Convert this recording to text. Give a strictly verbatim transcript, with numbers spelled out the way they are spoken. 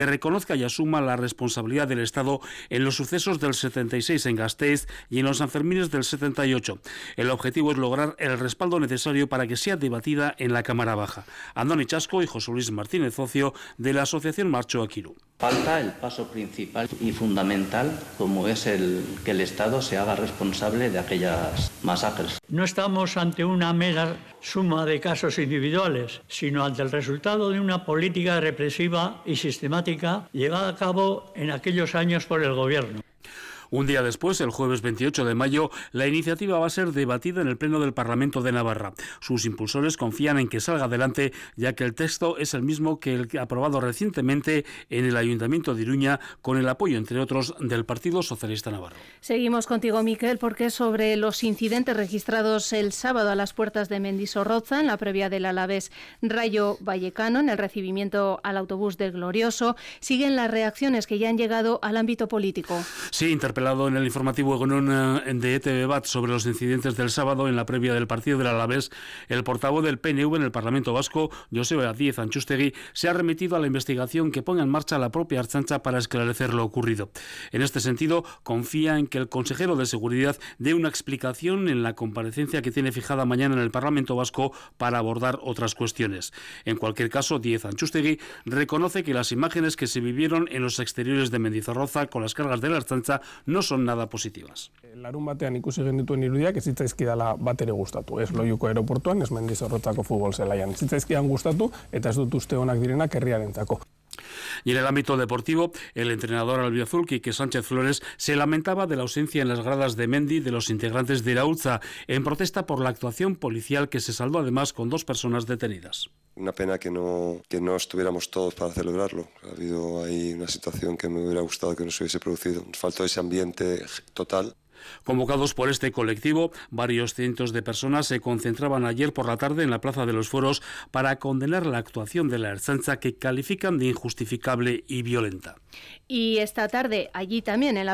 que reconozca y asuma la responsabilidad del Estado en los sucesos del setenta y seis en Gasteiz y en los Sanfermines del setenta y ocho. El objetivo es lograr el respaldo necesario para que sea debatida en la Cámara Baja. Andoni Chasco y José Luis Martínez Ocio, de la Asociación Marcho Akiru. Falta el paso principal y fundamental, como es el que el Estado se haga responsable de aquellas masacres. No estamos ante una mera suma de casos individuales, sino ante el resultado de una política represiva y sistemática llevada a cabo en aquellos años por el Gobierno. Un día después, el jueves veintiocho de mayo, la iniciativa va a ser debatida en el Pleno del Parlamento de Navarra. Sus impulsores confían en que salga adelante, ya que el texto es el mismo que el aprobado recientemente en el Ayuntamiento de Iruña, con el apoyo, entre otros, del Partido Socialista Navarro. Seguimos contigo, Miquel, porque sobre los incidentes registrados el sábado a las puertas de Mendizorroza, en la previa del Alavés Rayo Vallecano, en el recibimiento al autobús del Glorioso, siguen las reacciones que ya han llegado al ámbito político. Sí, interpelado en el informativo Egunon de E T V Bat sobre los incidentes del sábado en la previa del partido del Alavés, el portavoz del P N V en el Parlamento Vasco, Joseba Díez Antxustegi, se ha remitido a la investigación que ponga en marcha la propia Ertzaintza para esclarecer lo ocurrido. En este sentido, confía en que el consejero de Seguridad dé una explicación en la comparecencia que tiene fijada mañana en el Parlamento Vasco para abordar otras cuestiones. En cualquier caso, Díez Antxustegi reconoce que las imágenes que se vivieron en los exteriores de Mendizorroza con las cargas de la Ertzaintza no son nada positivas. Larun batean ikusi genituen irudiak ez zitzaizkidala batere gustatu. Ez Loiuko aeroportuan, ez Mendizorrotzako futbol zelaian. Ez zitzaizkidan gustatu eta ez dut uste onak direnak herriarentzako. Y en el ámbito deportivo, el entrenador albiazul, Quique Sánchez Flores, se lamentaba de la ausencia en las gradas de Mendi de los integrantes de Iraultza, en protesta por la actuación policial que se saldó además con dos personas detenidas. Una pena que no, que no estuviéramos todos para celebrarlo. Ha habido ahí una situación que me hubiera gustado que no se hubiese producido. Nos faltó ese ambiente total. Convocados por este colectivo, varios cientos de personas se concentraban ayer por la tarde en la Plaza de los Foros para condenar la actuación de la Ertzaintza, que califican de injustificable y violenta. Y esta tarde, allí también en la